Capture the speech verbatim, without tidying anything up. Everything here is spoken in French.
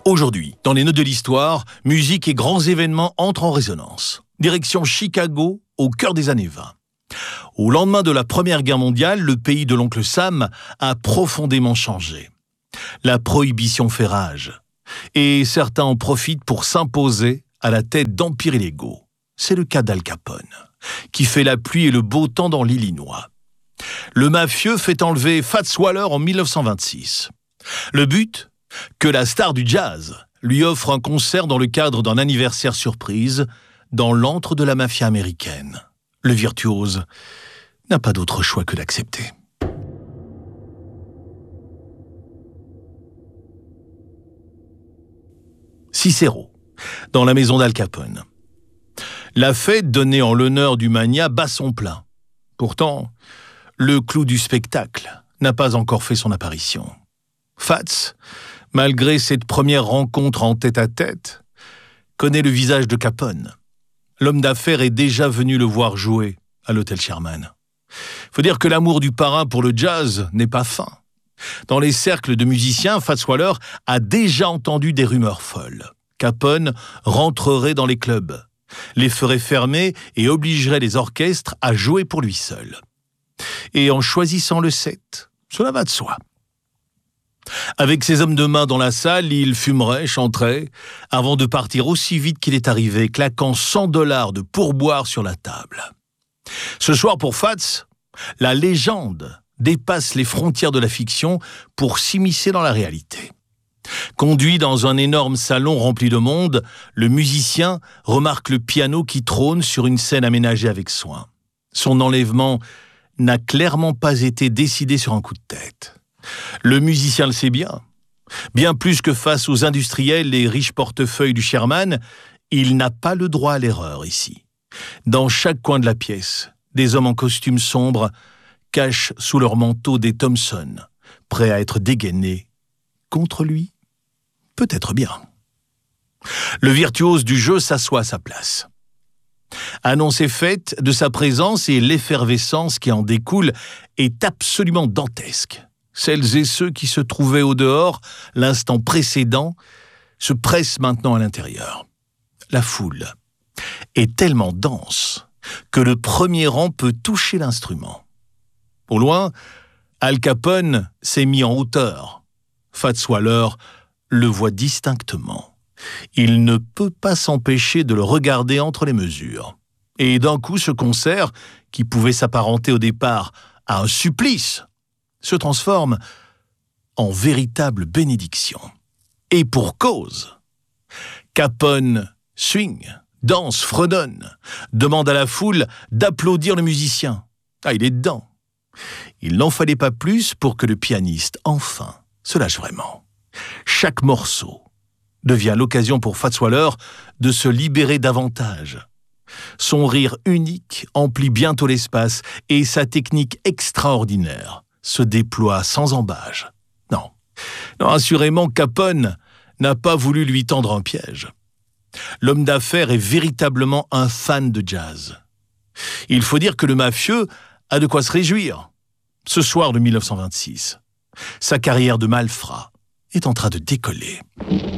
Aujourd'hui, dans les nœuds de l'histoire, musique et grands événements entrent en résonance. Direction Chicago, au cœur des années vingt. Au lendemain de la Première Guerre mondiale, le pays de l'oncle Sam a profondément changé. La prohibition fait rage. Et certains en profitent pour s'imposer à la tête d'empires illégaux. C'est le cas d'Al Capone, qui fait la pluie et le beau temps dans l'Illinois. Le mafieux fait enlever Fats Waller en mille neuf cent vingt-six. Le but ? Que la star du jazz lui offre un concert dans le cadre d'un anniversaire surprise dans l'antre de la mafia américaine. Le virtuose n'a pas d'autre choix que d'accepter. Cicéro, dans la maison d'Al Capone. La fête donnée en l'honneur du magnat bat son plein. Pourtant, le clou du spectacle n'a pas encore fait son apparition. Fats, malgré cette première rencontre en tête-à-tête, connaît le visage de Capone. L'homme d'affaires est déjà venu le voir jouer à l'hôtel Sherman. Faut dire que l'amour du parrain pour le jazz n'est pas fin. Dans les cercles de musiciens, Fats Waller a déjà entendu des rumeurs folles. Capone rentrerait dans les clubs, les ferait fermer et obligerait les orchestres à jouer pour lui seul. Et en choisissant le set, cela va de soi. Avec ses hommes de main dans la salle, il fumerait, chanterait, avant de partir aussi vite qu'il est arrivé, claquant cent dollars de pourboire sur la table. Ce soir, pour Fats, la légende dépasse les frontières de la fiction pour s'immiscer dans la réalité. Conduit dans un énorme salon rempli de monde, le musicien remarque le piano qui trône sur une scène aménagée avec soin. Son enlèvement n'a clairement pas été décidé sur un coup de tête. Le musicien le sait bien. Bien plus que face aux industriels et riches portefeuilles du Sherman, il n'a pas le droit à l'erreur ici. Dans chaque coin de la pièce, des hommes en costume sombre cachent sous leur manteau des Thompson, prêts à être dégainés. Contre lui, peut-être bien. Le virtuose du jeu s'assoit à sa place. Annonce est faite de sa présence et l'effervescence qui en découle est absolument dantesque. Celles et ceux qui se trouvaient au dehors l'instant précédent se pressent maintenant à l'intérieur. La foule est tellement dense que le premier rang peut toucher l'instrument. Au loin, Al Capone s'est mis en hauteur. Fats Waller le voit distinctement. Il ne peut pas s'empêcher de le regarder entre les mesures. Et d'un coup, ce concert, qui pouvait s'apparenter au départ à un supplice, se transforme en véritable bénédiction. Et pour cause. Capone swing, danse, fredonne, demande à la foule d'applaudir le musicien. Ah, il est dedans. Il n'en fallait pas plus pour que le pianiste, enfin, se lâche vraiment. Chaque morceau devient l'occasion pour Fats Waller de se libérer davantage. Son rire unique emplit bientôt l'espace et sa technique extraordinaire se déploie sans embâge. Non, non, assurément, Capone n'a pas voulu lui tendre un piège. L'homme d'affaires est véritablement un fan de jazz. Il faut dire que le mafieux a de quoi se réjouir. Ce soir de mille neuf cent vingt-six, sa carrière de malfrat est en train de décoller.